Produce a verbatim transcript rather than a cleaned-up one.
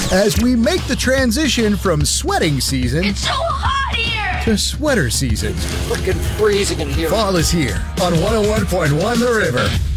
as we make the transition from sweating season It's so hot here! to sweater season. Freaking freezing in here. Fall is here on one oh one point one The River.